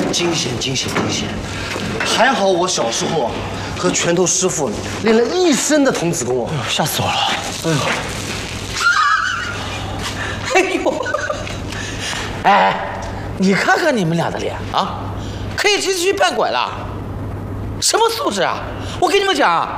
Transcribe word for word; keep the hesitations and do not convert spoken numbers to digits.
惊险惊险惊险！还好我小时候啊，和拳头师傅练了一身的童子功啊， 吓死我了！ 哎呦！ 哎呦！哎，你看看你们俩的脸啊，可以直接去扮鬼了，什么素质啊！我跟你们讲。